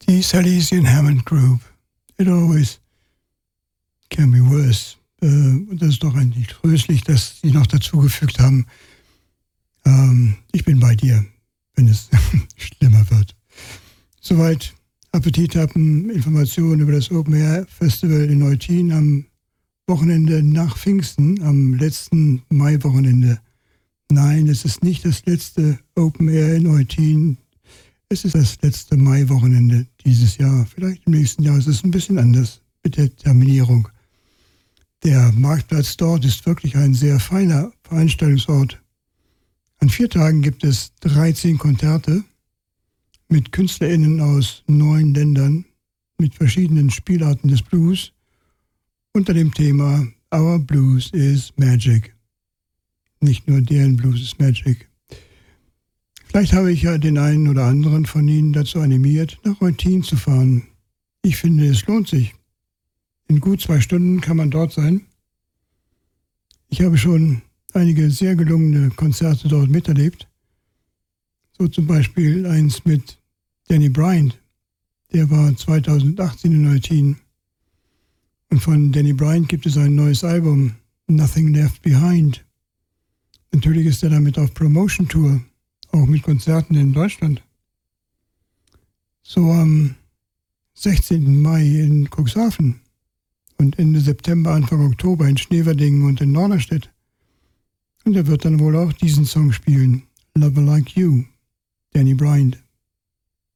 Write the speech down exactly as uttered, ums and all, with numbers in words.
Die Salesian Hammond Group. It always can be worse. Äh, das ist doch eigentlich tröstlich, dass sie noch dazugefügt haben. Ähm, ich bin bei dir, wenn es schlimmer wird. Soweit Appetit haben, Informationen über das Open Air Festival in Eutin am Wochenende nach Pfingsten, am letzten Mai-Wochenende. Nein, es ist nicht das letzte Open Air in Eutin. Es ist das letzte Mai-Wochenende dieses Jahr. Vielleicht im nächsten Jahr ist es ein bisschen anders mit der Terminierung. Der Marktplatz dort ist wirklich ein sehr feiner Veranstaltungsort. An vier Tagen gibt es dreizehn Konzerte mit KünstlerInnen aus neun Ländern, mit verschiedenen Spielarten des Blues, unter dem Thema Our Blues is Magic. Nicht nur deren Blues is Magic. Vielleicht habe ich ja den einen oder anderen von Ihnen dazu animiert, nach Eutin zu fahren. Ich finde, es lohnt sich. In gut zwei Stunden kann man dort sein. Ich habe schon einige sehr gelungene Konzerte dort miterlebt. So zum Beispiel eins mit Danny Bryant. Der war zweitausendachtzehn in Eutin. Und von Danny Bryant gibt es ein neues Album, Nothing Left Behind. Natürlich ist er damit auf Promotion-Tour, auch mit Konzerten in Deutschland. So am sechzehnten Mai in Cuxhaven und Ende September, Anfang Oktober in Schneverdingen und in Norderstedt. Und er wird dann wohl auch diesen Song spielen, Lover Like You, Danny Bryant.